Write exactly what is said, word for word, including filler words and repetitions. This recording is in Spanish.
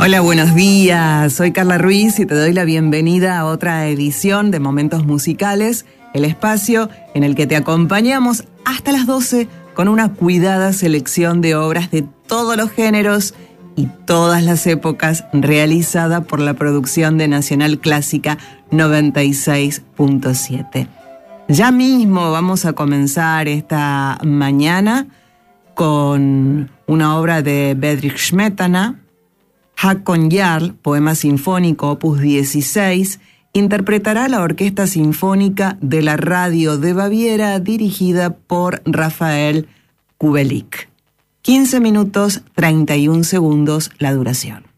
Hola, buenos días. Soy Carla Ruiz y te doy la bienvenida a otra edición de Momentos Musicales, el espacio en el que te acompañamos hasta las doce con una cuidada selección de obras de todos los géneros y todas las épocas, realizada por la producción de Nacional Clásica noventa y seis punto siete. Ya mismo vamos a comenzar esta mañana con una obra de Bedřich Smetana, Håkon Jarl, poema sinfónico opus dieciséis, interpretará la Orquesta Sinfónica de la Radio de Baviera dirigida por Rafael Kubelik. quince minutos treinta y un segundos la duración.